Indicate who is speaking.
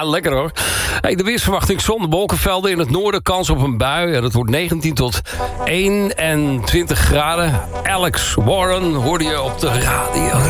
Speaker 1: Ja, lekker hoor. Hey, de weersverwachting zonder wolkenvelden. In het noorden kans op een bui. Dat wordt 19 tot 21 graden. Alex Warren hoorde je op de radio.